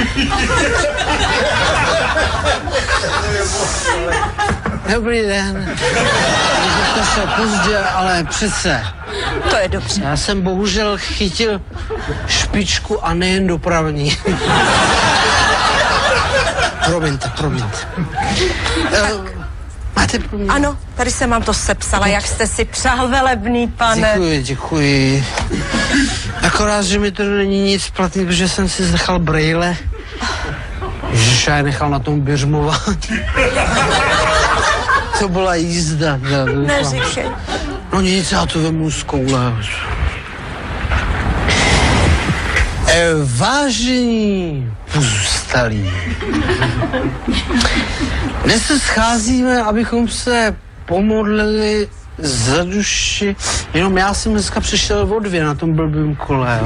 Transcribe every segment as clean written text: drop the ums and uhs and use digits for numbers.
Dobrý den. To se pozdě, ale přece. To je dobře. Já jsem bohužel chytil špičku a nejen dopravní. Promiňte. Máte pro mě? Ano, tady jsem vám to sepsala, jak jste si přál, velebný pane. Děkuji. Akorát, že mi to není nic platný, protože jsem si nechal brejle. Ježiš, já je nechal na tom běžmování. To byla jízda. Neříkej. No nic, já to vemu z koule. Vážení pozůstalí, dnes se scházíme, abychom se pomodlili za duši. Jenom já jsem dneska přišel o 2 na tom blbým kole.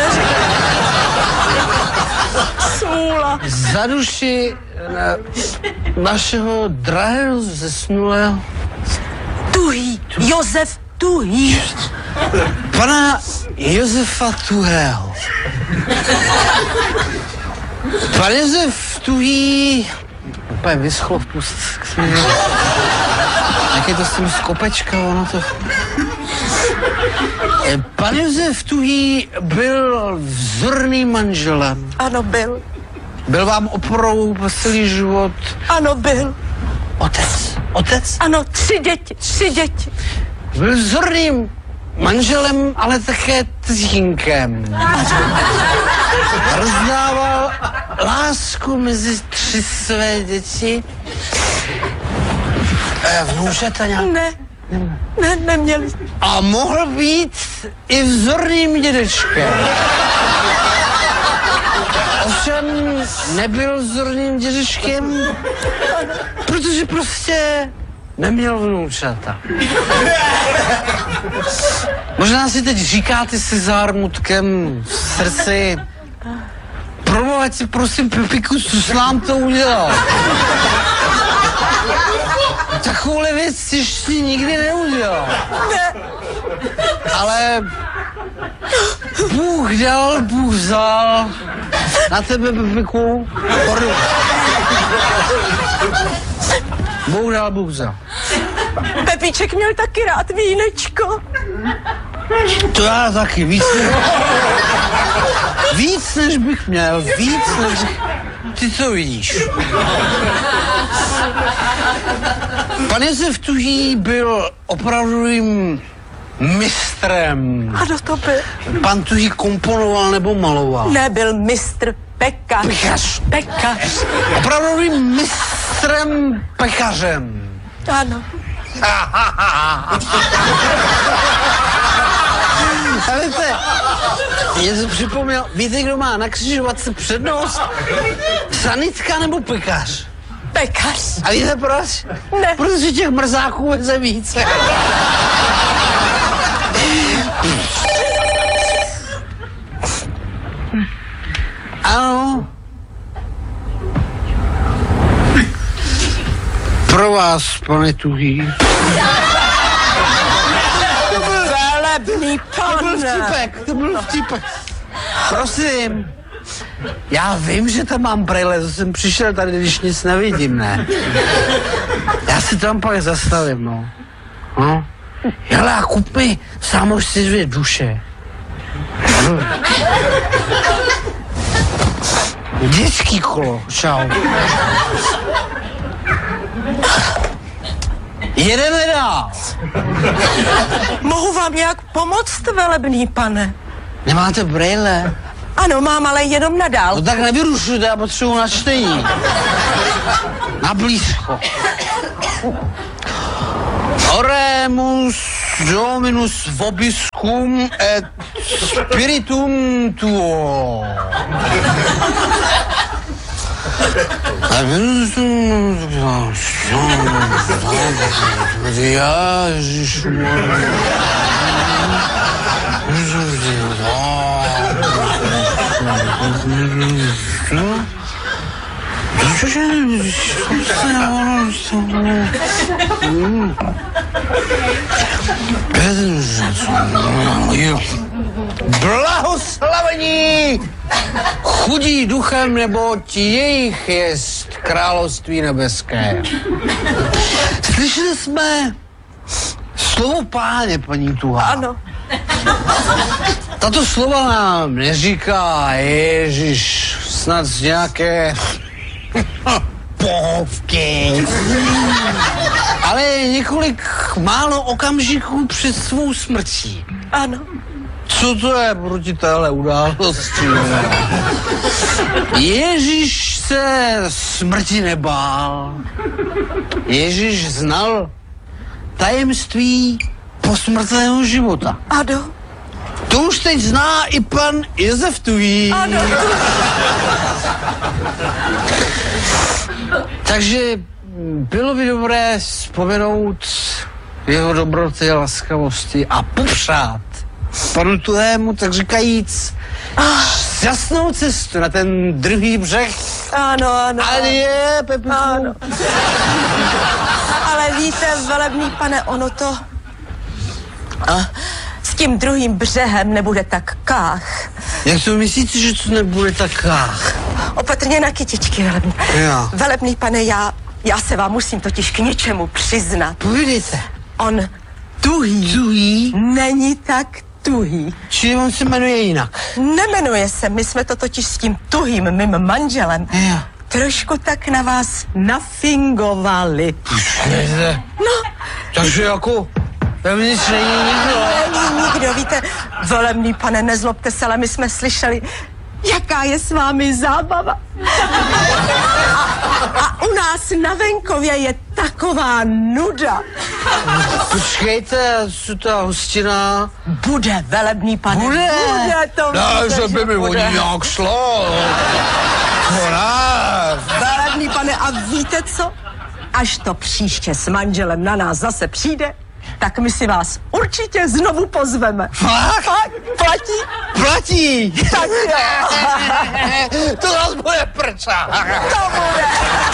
Smůla. Za duši našeho drahého zesnulého Tuhý. Josef Tuhý. pana Josefa Tuhého. Pan Josef Tuhý úplně vyschlo v pustce. Jak je to s tím z kopečka, ono to... Pan Josef Tuhý byl vzorným manželem. Ano, byl. Byl vám oporou po celý život. Ano, byl. Otec? Ano, 3 děti. Byl vzorným manželem, ale také tcínkem. Rozdával lásku mezi 3 své děti. Vnoučata nějak? Ne, neměli. A mohl být i vzorným dědečkem. Ovšem nebyl vzorným dědečkem, protože prostě neměl vnoučata. Možná si teď říkáte si zármutkem v srdci, promluvat si prosím Pepiku, co s nám to udělal. Takovouhle věc ještě nikdy neudělal. Ne. Ale Bůh dal, Bůh vzal. Na tebe, Pepiku. Bůh dal, Bůh vzal. Pepíček měl taky rád vínečko. To já taky, víc než bych měl, Ty co vidíš? Pan Josef Tuhý byl opravdovým mistrem. Ano, to byl. Pan Tuhý komponoval nebo maloval? Nebyl mistr pekař. Pekař. Opravdovým mistrem pekařem. Ano. A víte, mě to připomněl, víte, kdo má na křižovatce přednost? Sanitka nebo pekař? Pekař. A víte proč? Ne. Protože těch mrzáků veze více. Ano. Pro vás, pane Tuhý. Velebný pane. To byl vtipek. Prosím. Já vím, že tam mám brejle, to jsem přišel tady, když nic nevidím, ne? Já si tam pak zastavím, no. Hele, a kup mi sámořství 2 duše. Dětský kolo, čau. Jedeme dál. Mohu vám nějak pomoct, velebný pane? Nemáte brejle? Ano, mám, ale jenom na No dálku. tak nevyrušujte, já potřebuji na čtení. Na blízko. Oremus Dominus vobiscum et spiritum tuo. Blahoslavení chudí duchem, neboť jejich jest království nebeské. Slyšeli jsme slovo Páně, paní Tuhá. Ano. Tato slova nám neříká Ježíš snad z nějaké pohovky, ale několik málo okamžiků před svou smrtí. Ano. Co to je proti téhle události? Ježíš se smrti nebál. Ježíš znal tajemství posmrtného života. Ano. To už teď zná i pan Josef Tuhý. Ano. Takže bylo by dobré vzpomenout jeho dobroty a laskavosti a popřát panu Tuhému, tak říkajíc, šťastnou cestu na ten druhý břeh. Ano, ano. Adie, Pepiku. Ano. Ale víte, velebný pane, ono to s tím druhým břehem nebude tak kách. Jak to myslíte, že to nebude tak kách? Opatrně na kytičky, velebný. Jo. Velebný pane, já se vám musím totiž k něčemu přiznat. Povídejte. On tuhý. Tuhý? Není tak tuhý. Čili on se jmenuje jinak. Nemenuje se, my jsme to totiž s tím tuhým mým manželem Jo. trošku tak na vás nafingovali. Puštěte. No, Takže jako vevnitř není nikdo. není nikdo, víte, velebný pane, nezlobte se, ale my jsme slyšeli, jaká je s vámi zábava. A u nás na venkově je taková nuda. Počkejte, co ta hostina? Bude, velebný pane. Bude to. Ne, víte, že by mi o ní nějak šlo. Velebný pane, a víte co? Až to příště s manželem na nás zase přijde, tak my si vás určitě znovu pozveme. Fakt? Platí? Platí! Tak jo. To nás bude prča. To bude.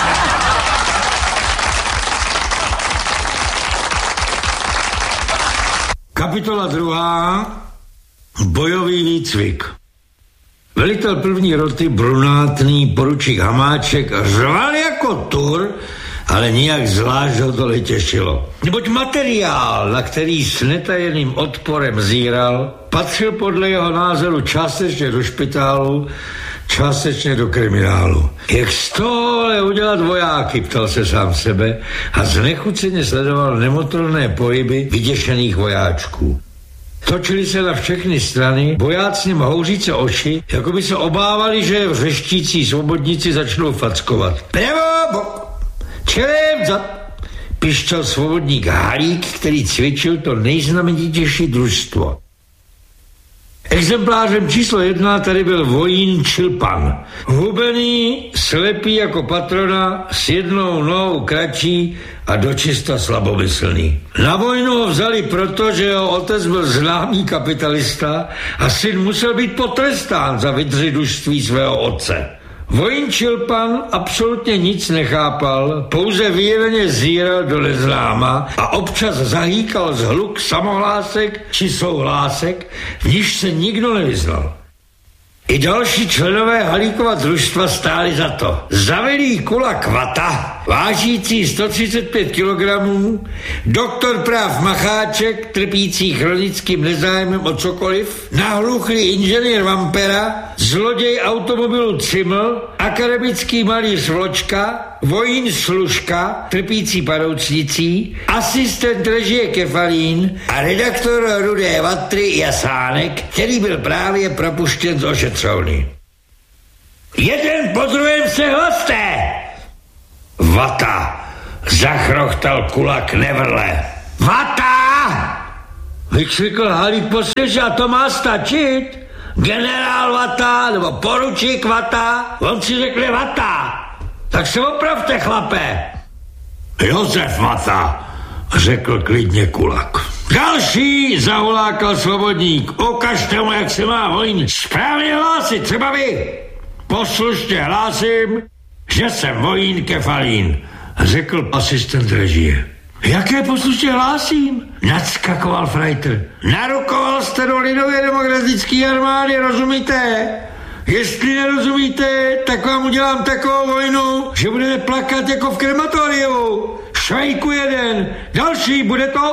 Kapitola 2. Bojový výcvik. Velitel první roty, brunátný poručík Hamáček, řval jako tur, ale nijak zvlášť ho to netěšilo. Neboť materiál, na který s netajeným odporem zíral, patřil podle jeho názoru částečně do špitálu, částečně do kriminálu. Jak z tohohle udělat vojáky, ptal se sám sebe a znechuceně sledoval nemotorné pohyby vyděšených vojáčků. Točili se na všechny strany, vojáci houříce oči, jako by se obávali, že vřeštící svobodníci začnou fackovat. Pravo, čelem, zad, pišťal svobodník Halík, který cvičil to nejznamenitější družstvo. Exemplářem číslo 1 tady byl vojín Čilpan. Hubený, slepý jako patrona, s jednou nohou kratší a dočista slabomyslný. Na vojnu ho vzali proto, že jeho otec byl známý kapitalista a syn musel být potrestán za vydřidužství svého otce. Vojín Čilpan absolutně nic nechápal, pouze vyjeveně zíral do neznáma a občas zahýkal zhluk samohlásek či souhlásek, v níž se nikdo nevyznal. I další členové Halíkova družstva stáli za to. Zavelý Kulak Vata, vážící 135 kg, doktor práv Macháček, trpící chronickým nezájmem o cokoliv, nahluchlý inženýr Vampera, zloděj automobilu Ciml, akademický malíř Vločka, vojín Služka, trpící padoucnicí, asistent režie Kefalín a redaktor Rudé Vatry Jasánek, který byl právě propuštěn z ošetřovny. Jeden po druhém se hlasté! Vata! Zachrochtal Kulak nevrle. Vata! Vykřikl Halík poslyš a to má stačit? Generál Vata nebo poručík Vata? On si řekne Vata. Tak se opravte, chlape. Josef Vata, řekl klidně Kulak. Další, zahulákal svobodník. Ukažte mu, jak se má vojín správně hlásit, třeba vy. Poslušně hlásím, že jsem vojín Kefalín, řekl asistent režie. Jaké poslušně hlásím? Nadskakoval Freiter. Narukoval jste do lidově demokratické armády, rozumíte? Jestli nerozumíte, tak vám udělám takovou vojnu, že budete plakat jako v krematoriu. Švejku jeden, další, bude to?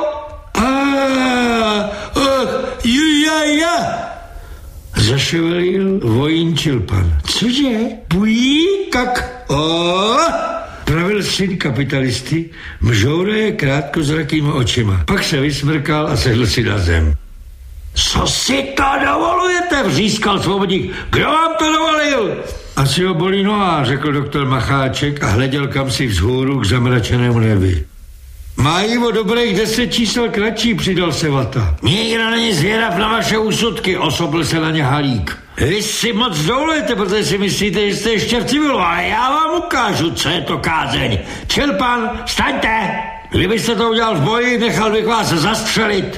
Zaševelil vojín Čilpan. Cože? Bují, kak? Pravil syn kapitalisty, mžouraje krátkozrakýma očima. Pak se vysmrkal a sedl si na zem. Co si to dovolujete, vřískal svobodník. Kdo vám to dovolil? Asi ho bolí noha, řekl doktor Macháček a hleděl kamsi vzhůru k zamračenému nebi. Mají o dobrých 10 čísel kratší, přidal se Vata. Nikdo není zvědav na vaše úsudky, osobl se na ně Halík. Vy si moc dovolujete, protože si myslíte, že jste ještě v civilu, ale já vám ukážu, co je to kázeň. Čilpan, vstaňte! Kdybyste to udělal v boji, nechal bych vás zastřelit.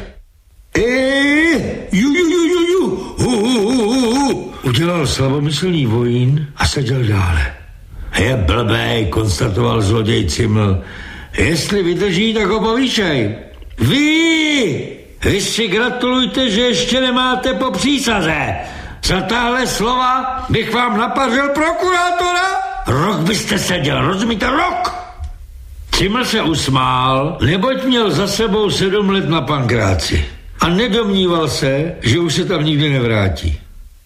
Udělal slabomyslný vojín a seděl dále. Je blbej, konstatoval zloděj Ciml. Jestli vydrží, tak ho povýšej. Vy si gratulujte, že ještě nemáte po přísaze. Za tahle slova bych vám napařil prokurátora. Rok byste seděl, rozumíte, rok? Ciml se usmál, neboť měl za sebou 7 let na pankráci. A nedomníval se, že už se tam nikdy nevrátí.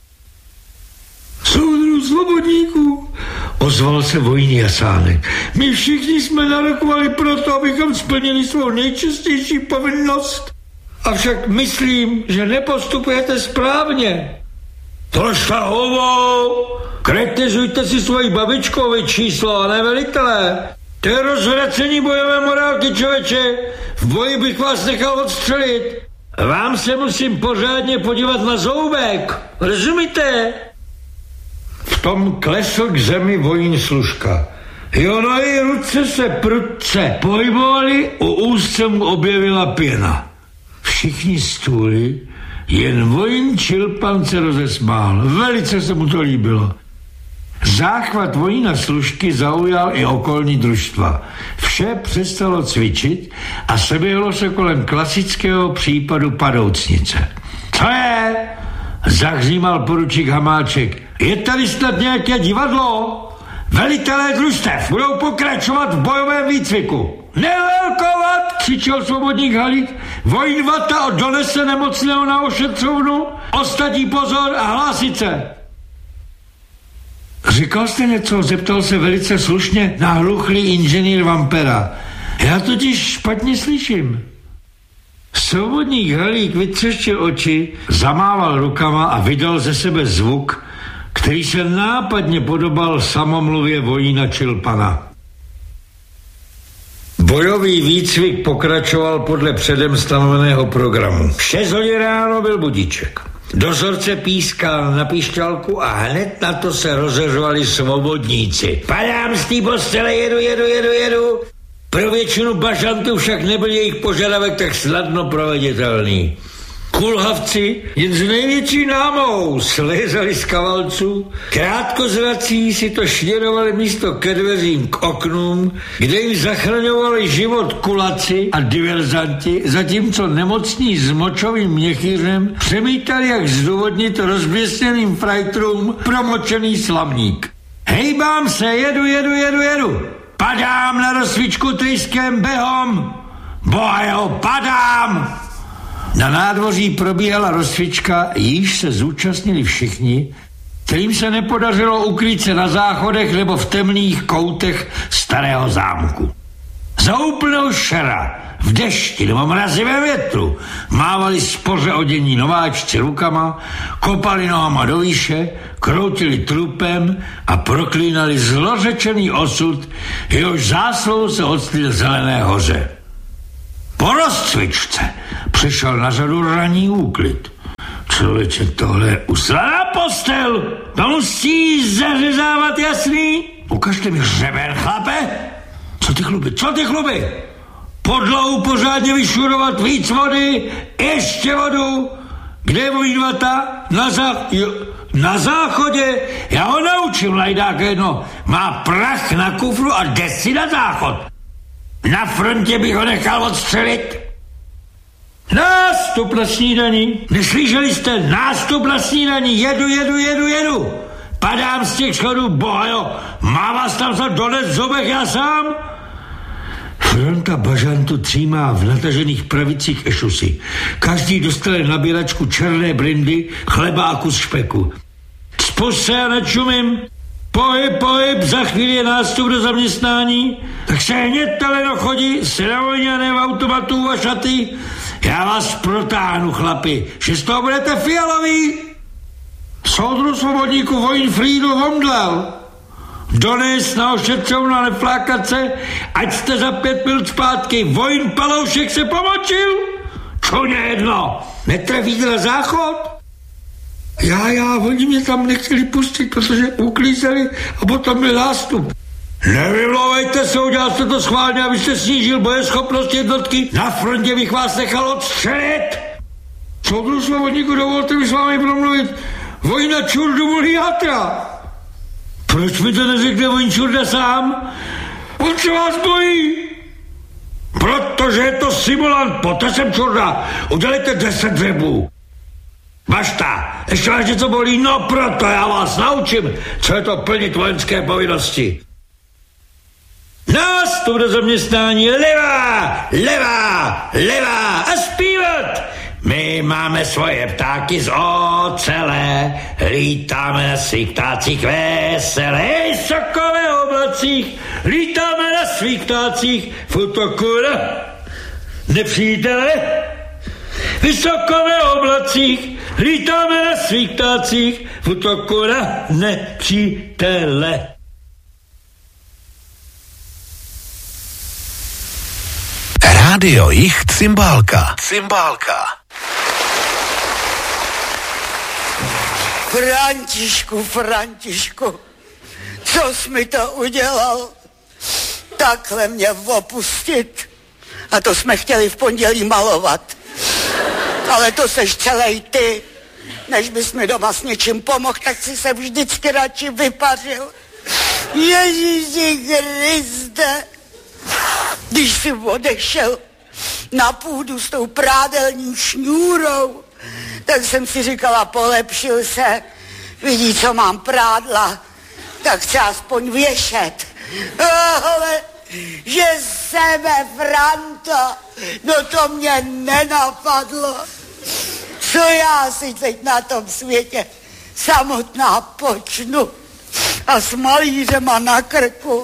Soudruh Svobodníků, ozval se vojín Jasánek. My všichni jsme narokovali proto, abychom splnili svou nejčastější povinnost. Avšak myslím, že nepostupujete správně. Trošta hovou, kritizujte si svoji babičkovi číslo a ne velitele. To je rozvracení bojové morálky, člověče. V boji bych vás nechal odstřelit. Vám se musím pořádně podívat na zoubek. Rozumíte? V tom klesl k zemi vojín Služka. Jo, no i ruce se prudce pohybovaly, u úzce mu objevila pěna. Všichni stůli, jen vojín Čilpan se rozesmál. Velice se mu to líbilo. Záchvat vojína Služky zaujal i okolní družstva. Vše přestalo cvičit a seběhlo se kolem klasického případu padoucnice. Co je? Zahřímal poručík Hamáček. Je tady snad nějaké divadlo? Velitelé družstev budou pokračovat v bojovém výcviku. Nevelkovat, křičel svobodník Halík. Vojín Vata donese nemocného na ošetřovnu, ostatní pozor a hlásit se. Říkal jste něco, zeptal se velice slušně nahluchlý inženýr Vampera. Já totiž špatně slyším. Svobodník Halík vytřeštil oči, zamával rukama a vydal ze sebe zvuk, který se nápadně podobal samomluvě vojína Čilpana. Bojový výcvik pokračoval podle předem stanoveného programu. V 6 hodin ráno byl budíček. Dozorce pískal na píšťalku a hned na to se rozeřovali svobodníci. Padám z té postele, jedu. Pro většinu bažantů však nebyl jejich požadavek tak snadno proveditelný. Kulhavci jen s největší námou slézali z kavalců, krátkozrací si to šněrovali místo ke dveřím k oknům, kde jim zachraňovali život kulaci a diverzanti, zatímco nemocní s močovým měchýřem přemítali, jak zdůvodnit rozběsněným frajtrům promočený slamník. Hejbám se, jedu. Padám na rozsvičku tryskem behom. Bojo, padám! Na nádvoří probíhala rozcvička, jíž se zúčastnili všichni, kterým se nepodařilo ukrýt se na záchodech nebo v temných koutech starého zámku. Za úplného šera, v dešti nebo mrazivém větru, mávali spoře odění nováčci rukama, kopali nohama do výše, kroutili trupem a proklínali zlořečený osud, jehož zásluhou se odstli v Zelené hoře. Po rozcvičce přišel na řadu ranní úklid. Člověče, tohle je usraná postel, to musí zařezávat, jasný? Ukažte mi hřeben, chlape. Co ty chluby? Podlahu pořádně vyšurovat, víc vody, ještě vodu. Kde je vojín Vata? Na záchodě. Já ho naučím, lajdák jedno. Má prach na kufru a jde si na záchod. Na frontě bych ho nechal odstřelit. Nástup na snídani. Neslyšeli jste? Nástup na snídani. Jedu. Padám z těch schodů, bohajo. Má vás tam za dones v zubech já sám? Fronta bažantů třímá v natažených pravicích ešusy. Každý dostane nabíračku černé brindy, chleba a kus špeku. Spust se a načumím. Pohyb, za chvíli je nástup do zaměstnání. Tak se hned teleno chodí, se na vojně a ne v automatu a šaty. Já vás protáhnu, chlapi, že z toho budete fialoví. Soudru svobodníku Vojnfrídu Vondlal. Dones na ošetřovnu a neflákat se, ať jste za 5 minut zpátky. Vojn Paloušek se pomočil. Čuně jedno, netrefíte na záchod? Já, oni mě tam nechtěli pustit, protože uklízeli a potom byl nástup. Nevymlouvejte se, udělal jste to schválně, abyste snížil bojeschopnost jednotky. Na frontě bych vás nechal odstřelit. Soudru svobodníku, dovolte mi s vámi promluvit. Vojna Čurdu Muliátra. Proč mi to neřekne Vojn Čurda sám? On se vás bojí. Protože je to simulant, poté jsem Čurda. Udělejte 10 dřebů. Bašta, ještě vás něco bolí? No proto já vás naučím, co je to plnit vojenské povinnosti. Nástup do zaměstnání, levá a zpívat. My máme svoje ptáky z ocele, lítáme na svých ptácích vesele, sokové oblacích, lítáme na svých ptácích v útoku na nepřítele. Vysokové oblacích, lítáme na svých ptácích v útoku na nepřítele. Rádio Jich Cymbálka. Františku, co jsi mi to udělal? Takhle mě opustit. A to jsme chtěli v pondělí malovat. Ale to seš celej ty. Než bys mi doma s něčím pomohl, tak si se vždycky radši vypařil. Ježíši Kriste. Když jsi odešel na půdu s tou prádelní šňůrou, tak jsem si říkala, polepšil se, vidí, co mám prádla, tak chce aspoň věšet. Ale že sebe, Franta, no to mě nenapadlo. Co já si teď na tom světě samotná počnu a s malířema na krku.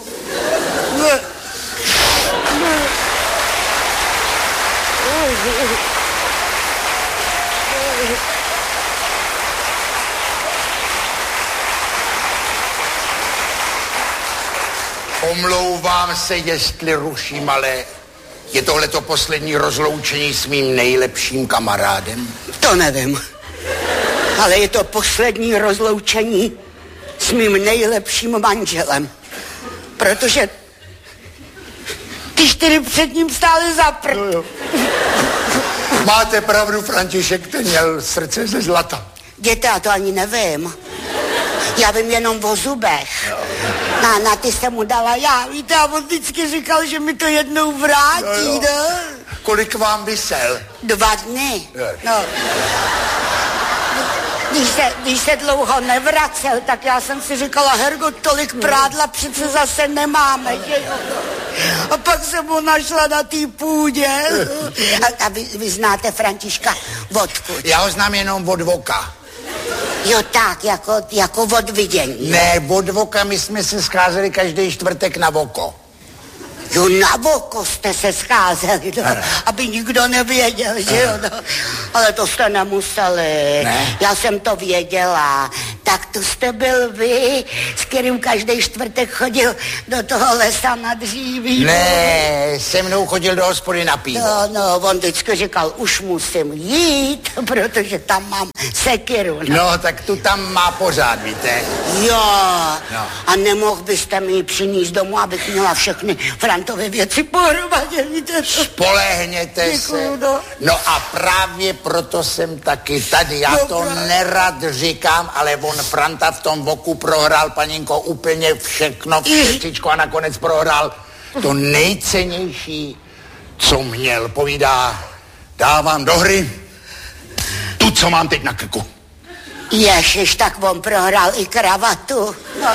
Omlouvám se, jestli ruším, ale je tohleto poslední rozloučení s mým nejlepším kamarádem? To nevím, ale je to poslední rozloučení s mým nejlepším manželem, protože ty 4 před ním stály za prd. Máte pravdu, František, ten měl srdce ze zlata. Děte, já to ani nevím. Já vím jenom o zubech. Na ty jsem mu dala já. Víte, a on vždycky říkal, že mi to jednou vrátí, no. Kolik vám vysel? 2 dny. No. Když se dlouho nevracel, tak já jsem si říkala, Hergo, tolik prádla přece zase nemáme, že jo? A pak jsem ho našla na té půdě. A vy znáte Františka odkud? Já ho znám jenom od voka. Jo tak, jako od vidění. Ne, od voka, my jsme se scházeli každý čtvrtek na voko. Jo, na voko jste se scházeli, no, aby nikdo nevěděl, že jo, no. Ale to jste nemuseli. Ne. Já jsem to věděla. Tak to jste byl vy, s kterým každý čtvrtek chodil do toho lesa na dříví. Ne, se mnou chodil do hospody na pivo. No, on vždycky říkal, už musím jít, protože tam mám sekiru. No, tak tu tam má pořád, víte. Jo, no. A nemohl byste mi ji přinést domů, abych měla všechny Frantové věci pohromadě, víte? Spolehněte se. No a právě proto jsem taky tady. Já to nerad říkám, ale on Franta v tom voku prohrál, paninko, úplně všechno, a nakonec prohrál to nejcennější, co měl. Povídá, dávám do hry tu, co mám teď na krku. Ježiš, tak on prohrál i kravatu.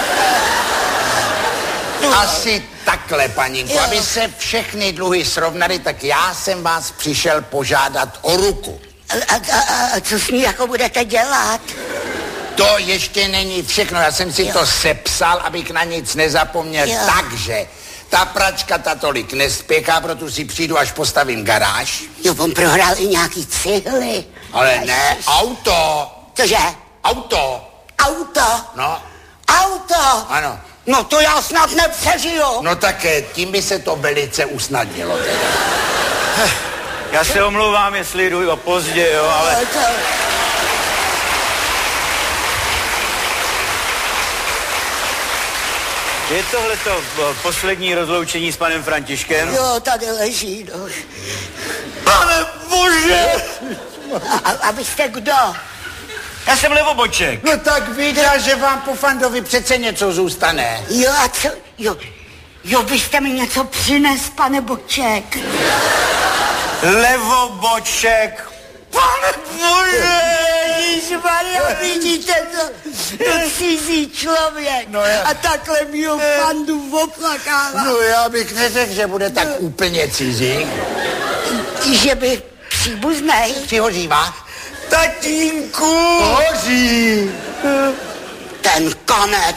Asi takhle, paninko, aby se všechny dluhy srovnaly, tak já jsem vás přišel požádat o ruku. A co s ní jako budete dělat? To ještě není všechno, já jsem si to sepsal, abych na nic nezapomněl, takže ta pračka ta tolik nespěchá, proto si přijdu, až postavím garáž. Jo, on prohrál i nějaký cihly. Ale ne, auto. Cože? Auto. Auto? No. Auto? Ano. No to já snad nepřežiju. No tak tím by se to velice usnadnilo teda. Já se omlouvám, jestli jdu pozdě, jo, ale... Je tohleto poslední rozloučení s panem Františkem? Jo, tady leží, no. Pane bože! A vy jste kdo? Já jsem Levoboček. No tak vydra, že vám po Fandovi přece něco zůstane. Jo, a co? Jo, vy jste mi něco přines, pane Boček. Levoboček. Pane bože! Ježišmarja, vidíte to? To cizí člověk. No já. A takhle mi ho Fandu oplakává. No já bych neřekl, že bude tak úplně cizí. Že by příbuznej. Přihořívá? Tatínku! Hoří! Ten konec.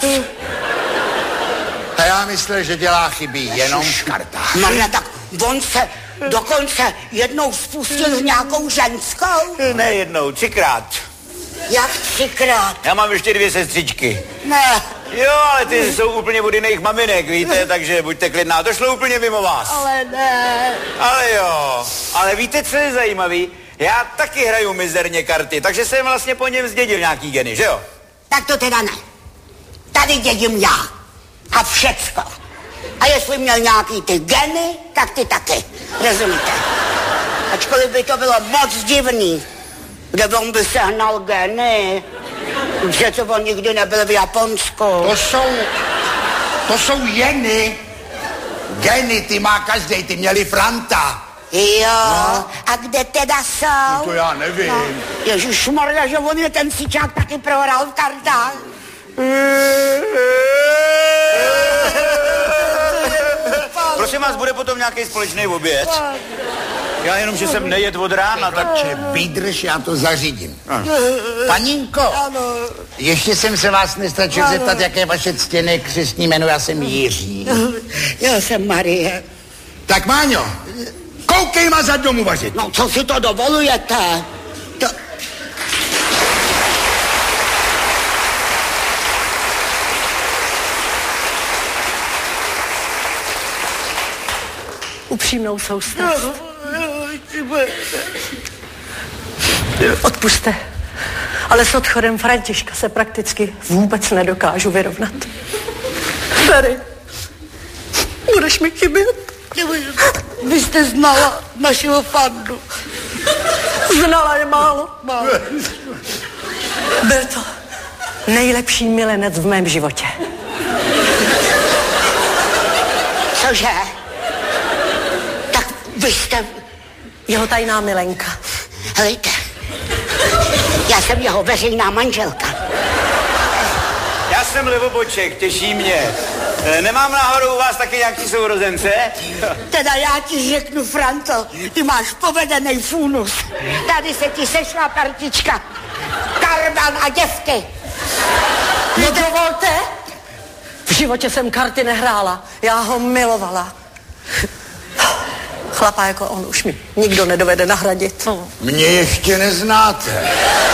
A já myslel, že dělá chyby jenom v kartách. Marna, tak on se dokonce jednou spustil s nějakou ženskou. Ne jednou, 3krát. Jak 3krát? Já mám ještě 2 sestřičky. Ne. Jo, ale ty jsou úplně od jiných maminek, víte, takže buďte klidná, to šlo úplně mimo vás. Ale ne. Ale jo, ale víte, co je zajímavý? Já taky hraju mizerně karty, takže jsem vlastně po něm zdědil nějaký geny, že jo? Tak to teda ne. Tady dědím já. A všecko. A jestli měl nějaký ty geny, tak ty taky. Rozumíte? Ačkoliv by to bylo moc divný, kde on by sehnal geny. Že to on nikdy nebyl v Japonsku. To jsou jeny. Geny, ty má každej, ty měli Franta. Jo, no. A kde teda jsou? No to já nevím. No. Ježišmarja, že on je ten cíčák taky prohrál v kartách. Prosím vás, bude potom nějaký společný oběd? Já jenom, že jsem nejet od rána, tak... Vydrž, já to zařídím. Paninko, ještě jsem se vás nestačil zeptat, jaké je vaše ctěné křestní jméno, já jsem Jiří. Já jsem Marie. Tak Máňo, koukej mazat domů vařit. No, co si to dovolujete? To... Upřímnou soustrast. Odpuste, ale s odchodem Františka se prakticky vůbec nedokážu vyrovnat. Ferry, budeš mi chybět? Vy jste znala našeho Fandu. Znala je málo. Byl to nejlepší milenec v mém životě. Cože? Tak vy jste jeho tajná milenka. Helejte, já jsem jeho veřejná manželka. Já jsem Levoboček, těší mě. Nemám náhodou u vás taky nějaký sourozence? Teda já ti řeknu, Franto, ty máš povedený funus. Tady se ti sešla partička. Karban a děvky. No dovolte. V životě jsem karty nehrála, já ho milovala. Chlapa jako on už mi nikdo nedovede nahradit. Mě ještě neznáte.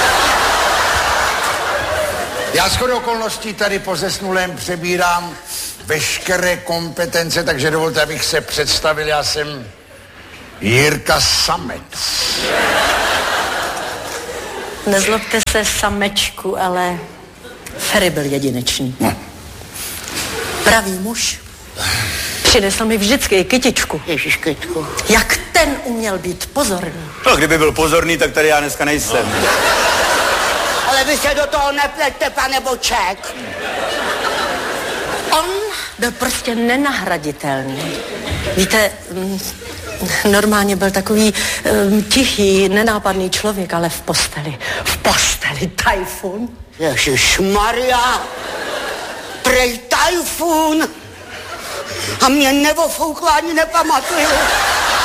Já shodou okolností tady po zesnulém přebírám veškeré kompetence, takže dovolte, abych se představil. Já jsem Jirka Samec. Nezlobte se, Samečku, ale Ferry byl jedinečný. No. Pravý muž. Přinesl mi vždycky kytičku. Ježiš, kytku. Jak ten uměl být pozorný. No, kdyby byl pozorný, tak tady já dneska nejsem. Ale vy se do toho nepleťte, pane Boček. On byl prostě nenahraditelný. Víte, normálně byl takový tichý, nenápadný člověk, ale v posteli tajfun. Ježišmarja, prej tajfun. A mě nevofoukla ani nepamatuju.